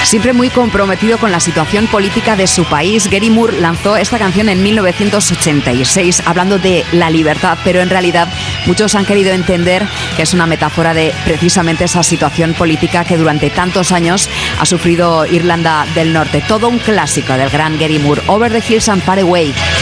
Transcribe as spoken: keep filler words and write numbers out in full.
Siempre muy comprometido con la situación política de su país, Gary Moore lanzó esta canción en mil novecientos ochenta y seis hablando de la libertad, pero en realidad muchos han querido entender que es una metáfora de precisamente esa situación política que durante tantos años ha sufrido Irlanda del Norte. Todo un clásico del gran Gary Moore, Over the Hills and Far Away.